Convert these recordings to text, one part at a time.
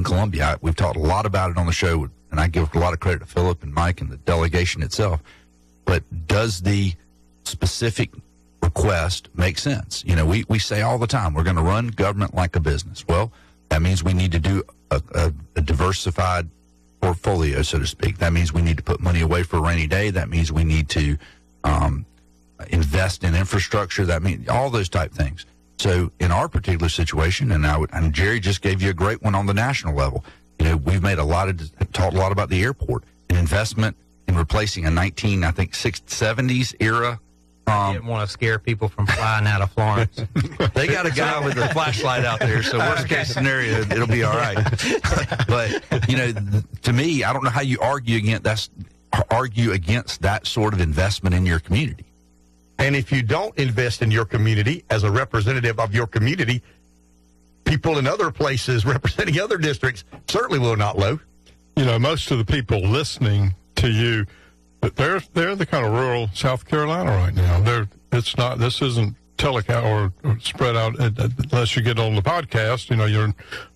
Columbia. We've talked a lot about it on the show, and I give a lot of credit to Philip and Mike and the delegation itself. But does the specific request make sense? You know, we say all the time, we're going to run government like a business. Well, that means we need to do a diversified portfolio, so to speak. That means we need to put money away for a rainy day. That means we need to invest in infrastructure. That means all those type things. So in our particular situation, and Jerry just gave you a great one on the national level. You know, we've made talked a lot about the airport, an investment in replacing a 70s era. I didn't want to scare people from flying out of Florence. They got a guy with a flashlight out there, so worst case scenario, it'll be all right. But, you know, to me, I don't know how you argue against that sort of investment in your community. And if you don't invest in your community as a representative of your community, people in other places representing other districts certainly will not vote. You know, most of the people listening to you, they're the kind of rural South Carolina right now. This isn't telecast or spread out unless you get on the podcast. You know,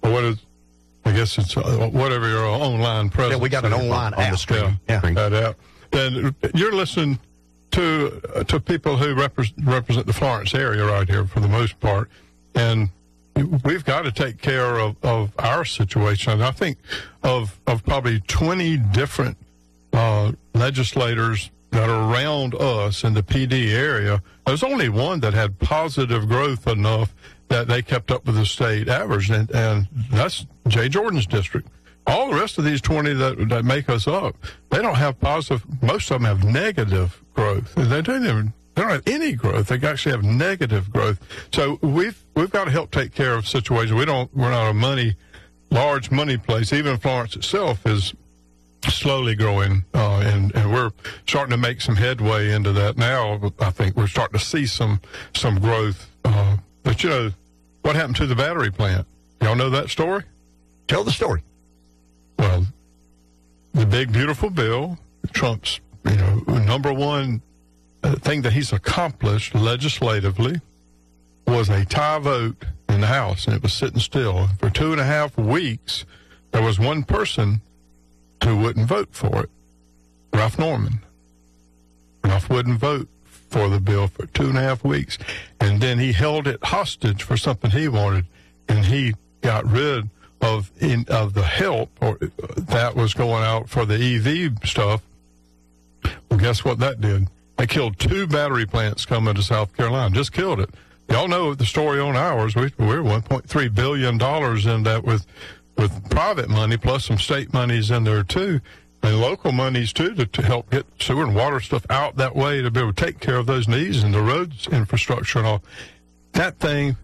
whatever your online presence. Yeah, we got an online on the stream. Yeah. That app. Then you're listening to people who represent the Florence area right here for the most part, and we've got to take care of our situation. And I think of probably 20 different legislators that are around us in the PD area, there's only one that had positive growth enough that they kept up with the state average, and that's Jay Jordan's district. All the rest of these 20 that make us up, they don't have positive. Most of them have negative growth. They don't have any growth. They actually have negative growth. So we've got to help take care of situations. We're not a large money place. Even Florence itself is slowly growing, and we're starting to make some headway into that now. I think we're starting to see some growth. But you know, what happened to the battery plant? Y'all know that story? Tell the story. Well, the big, beautiful bill, Trump's, number one thing that he's accomplished legislatively was a tie vote in the House, and it was sitting still. For 2.5 weeks, there was one person who wouldn't vote for it, Ralph Norman. Ralph wouldn't vote for the bill for 2.5 weeks, and then he held it hostage for something he wanted, and he got rid of the help that was going out for the EV stuff. Well, guess what that did? They killed 2 battery plants coming to South Carolina. Just killed it. Y'all know the story on ours. We're $1.3 billion in that with private money plus some state monies in there too, and local monies too to help get sewer and water stuff out that way to be able to take care of those needs and the roads infrastructure and all. That thing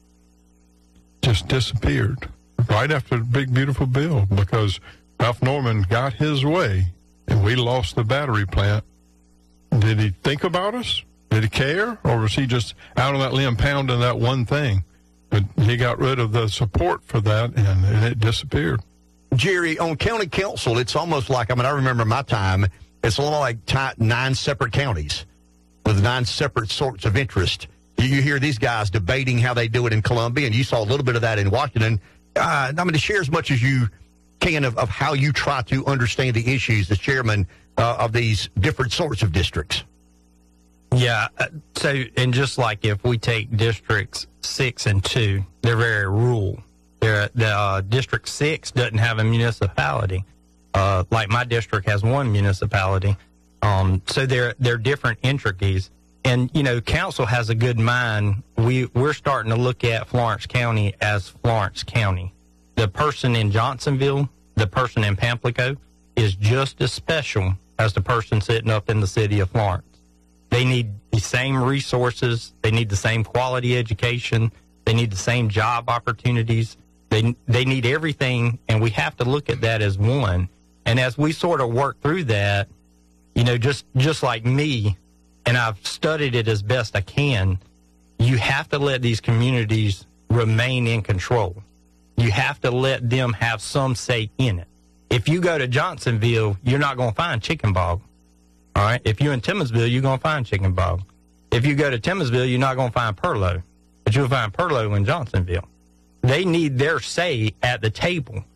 just disappeared right after the big, beautiful bill because Ralph Norman got his way and we lost the battery plant. Did he think about us? Did he care? Or was he just out on that limb pounding that one thing? But he got rid of the support for that, and it disappeared. Jerry, on county council, it's almost like, I remember my time, it's a lot like 9 separate counties with 9 separate sorts of interest. You hear these guys debating how they do it in Columbia, and you saw a little bit of that in Washington. To share as much as you can of how you try to understand the issues as chairman of these different sorts of districts. Yeah, and just like if we take districts 6 and 2, they're very rural. District 6 doesn't have a municipality. Like my district has 1 municipality. So they're different intricacies. And, council has a good mind. We're starting to look at Florence County as Florence County. The person in Johnsonville, the person in Pamplico is just as special as the person sitting up in the city of Florence. They need the same resources. They need the same quality education. They need the same job opportunities. They need everything, and we have to look at that as one. And as we sort of work through that, just like me, and I've studied it as best I can, you have to let these communities remain in control. You have to let them have some say in it. If you go to Johnsonville, you're not going to find chicken bog. All right? If you're in Timmonsville, you're going to find chicken bog. If you go to Timmonsville, you're not going to find Perlo, but you'll find Perlo in Johnsonville. They need their say at the table.